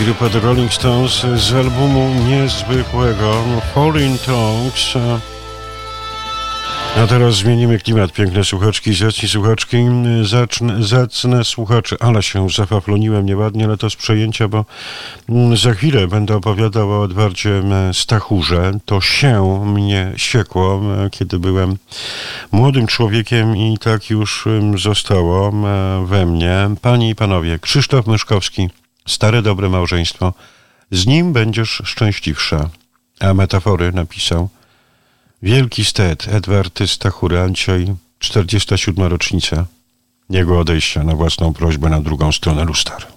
grupa The Rolling Stones z albumu niezwykłego Falling Tongues. A teraz zmienimy klimat, piękne słuchaczki, zacni słuchaczki, zacne słuchacze, ale się zafafloniłem nieładnie, ale to z przejęcia, bo za chwilę będę opowiadał o Edwardzie Stachurze. To się mnie siekło, kiedy byłem młodym człowiekiem i tak już zostało we mnie. Panie i panowie, Krzysztof Myszkowski, Stare dobre małżeństwo, z nim będziesz szczęśliwsza. A metafory napisał wielki stet Edward Stachury, dzisiaj 47. rocznica jego odejścia na własną prośbę na drugą stronę luster.